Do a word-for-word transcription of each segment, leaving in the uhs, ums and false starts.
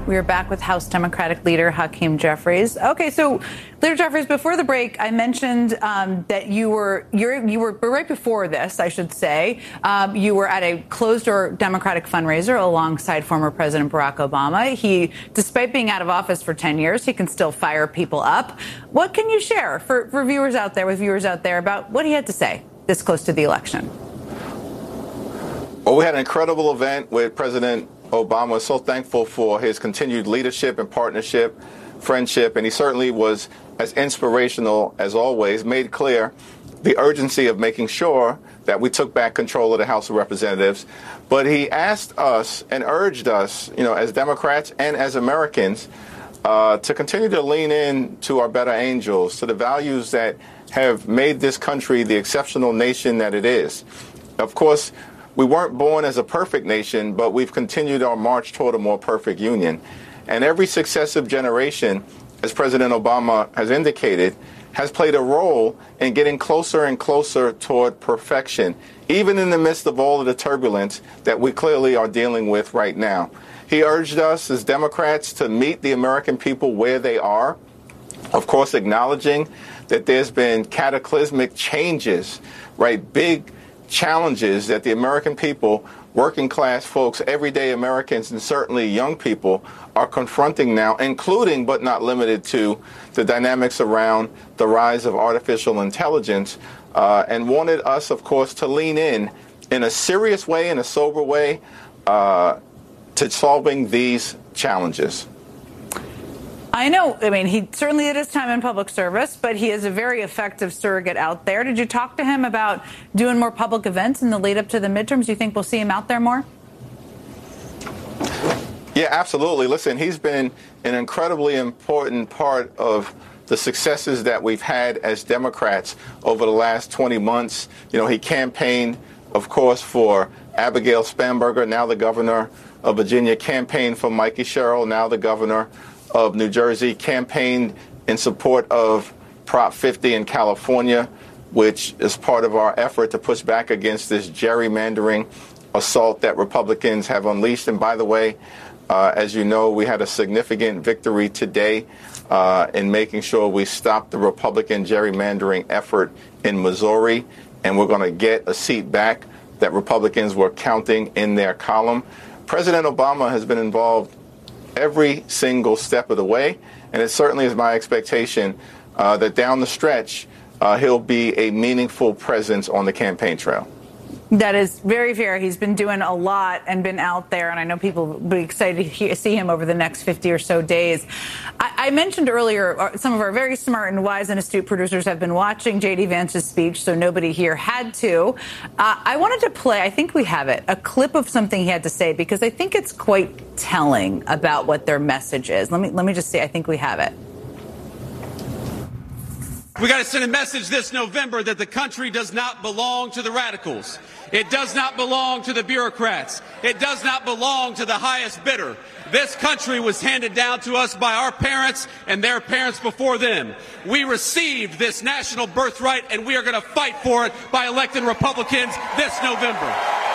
We are back with House Democratic Leader Hakeem Jeffries. Okay, so Leader Jeffries, before the break, I mentioned um, that you were you're, you were right before this, I should say, um, you were at a closed-door Democratic fundraiser alongside former President Barack Obama. He, despite being out of office for ten years, he can still fire people up. What can you share for, for viewers out there, with viewers out there, about what he had to say this close to the election? Well, we had an incredible event with President Obama. So thankful for his continued leadership and partnership, friendship, and he certainly was as inspirational as always, made clear the urgency of making sure that we took back control of the House of Representatives. But he asked us and urged us, you know, as Democrats and as Americans, uh, to continue to lean in to our better angels, to the values that have made this country the exceptional nation that it is. Of course, we weren't born as a perfect nation, but we've continued our march toward a more perfect union. And every successive generation, as President Obama has indicated, has played a role in getting closer and closer toward perfection, even in the midst of all of the turbulence that we clearly are dealing with right now. He urged us as Democrats to meet the American people where they are, of course, acknowledging that there's been cataclysmic changes, right? Big challenges that the American people, working class folks, everyday Americans, and certainly young people are confronting now, including but not limited to the dynamics around the rise of artificial intelligence, uh, and wanted us, of course, to lean in in a serious way, in a sober way, uh, to solving these challenges. I know. I mean, he certainly did his time in public service, but he is a very effective surrogate out there. Did you talk to him about doing more public events in the lead up to the midterms? Do you think we'll see him out there more? Yeah, absolutely. Listen, he's been an incredibly important part of the successes that we've had as Democrats over the last twenty months. You know, he campaigned, of course, for Abigail Spanberger, now the governor of Virginia, campaigned for Mikey Sherrill, now the governor of New Jersey, campaigned in support of Prop fifty in California, which is part of our effort to push back against this gerrymandering assault that Republicans have unleashed. And by the way, uh, as you know, we had a significant victory today uh, in making sure we stop the Republican gerrymandering effort in Missouri, and we're going to get a seat back that Republicans were counting in their column. President Obama has been involved every single step of the way, and it certainly is my expectation uh, that down the stretch, uh, he'll be a meaningful presence on the campaign trail. That is very fair. He's been doing a lot and been out there, and I know people will be excited to he- see him over the next fifty or so days. I, I mentioned earlier, uh, some of our very smart and wise and astute producers have been watching J D Vance's speech, so nobody here had to. Uh, I wanted to play, I think we have it, a clip of something he had to say, because I think it's quite telling about what their message is. Let me, let me just see. I think we have it. We got to send a message this November that the country does not belong to the radicals. It does not belong to the bureaucrats. It does not belong to the highest bidder. This country was handed down to us by our parents and their parents before them. We received this national birthright, and we are going to fight for it by electing Republicans this November.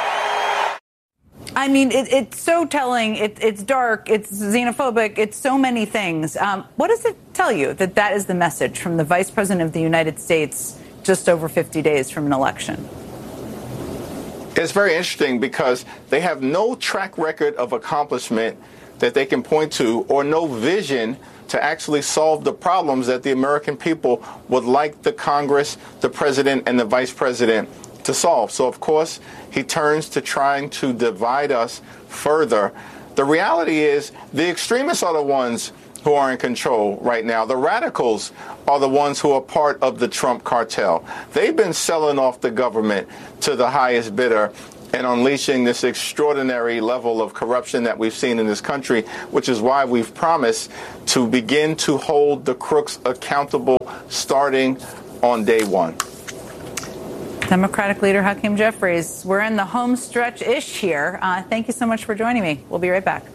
I mean, it, it's so telling. It, it's dark. It's xenophobic. It's so many things. Um, what does it tell you that that is the message from the Vice President of the United States just over fifty days from an election? It's very interesting because they have no track record of accomplishment that they can point to, or no vision to actually solve the problems that the American people would like the Congress, the president, and the vice president to solve. So, of course, he turns to trying to divide us further. The reality is the extremists are the ones who are in control right now. The radicals are the ones who are part of the Trump cartel. They've been selling off the government to the highest bidder and unleashing this extraordinary level of corruption that we've seen in this country, which is why we've promised to begin to hold the crooks accountable starting on day one. Democratic leader Hakeem Jeffries, we're in the home stretch-ish here. Uh, thank you so much for joining me. We'll be right back.